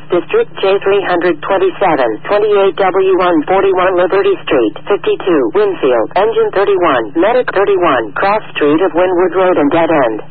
District J327, 28W141 Liberty Street, 52, Winfield, Engine 31, Medic 31, Cross Street of Wynwood Road and Dead End.